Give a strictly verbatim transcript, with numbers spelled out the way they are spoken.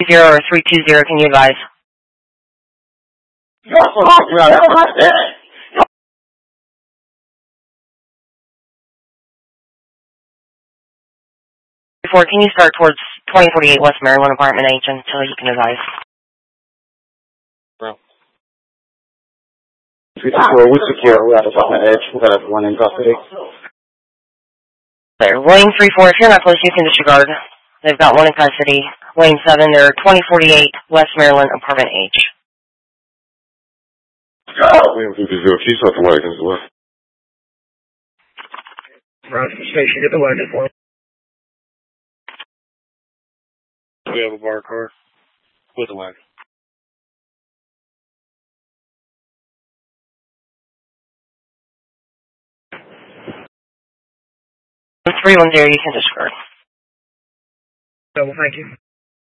zero or three two zero, can you advise? Before, can you start towards twenty forty-eight West Maryland, apartment H, until you can advise? Bro. We secure, we secure, we're at apartment H, we got everyone in custody. There, William three four, if you're not close, you can disregard. They've got one in custody. William seven, they're twenty forty-eight West Maryland, apartment H. William two zero, she's off the wagons as well. Roger station, get the wagon for me. We have a bar car with a wagon. three one zero, you can disregard. Double, thank you.